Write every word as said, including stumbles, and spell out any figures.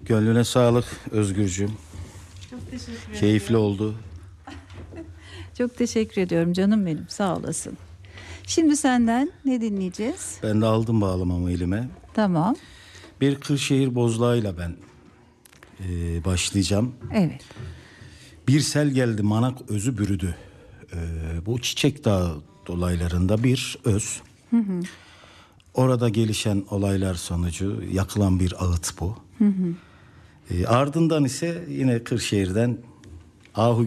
Gönlüne sağlık Özgürcüğüm. Çok teşekkür ederim. Keyifli oldu. Çok teşekkür ediyorum canım benim, sağ olasın. Şimdi senden ne dinleyeceğiz? Ben de aldım bağlamamı elime. Tamam. Bir Kırşehir bozlağıyla ben e, başlayacağım. Evet. Bir sel geldi manak özü bürüdü. E, bu Çiçek Dağı dolaylarında bir öz. Hı hı. Orada gelişen olaylar sonucu yakılan bir ağıt bu. Hı hı. E, ardından ise yine Kırşehir'den Ahu